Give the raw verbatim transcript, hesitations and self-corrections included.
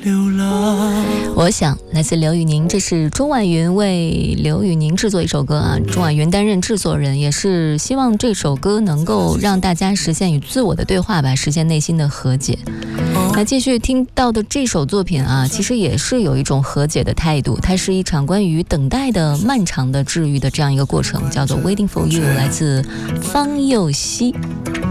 我想来自刘宇宁，这是钟婉云为刘宇宁制作一首歌啊，钟婉云担任制作人，也是希望这首歌能够让大家实现与自我的对话吧，实现内心的和解。那继续听到的这首作品啊，其实也是有一种和解的态度，它是一场关于等待的漫长的治愈的这样一个过程，叫做 Waiting for You， 来自方佑希。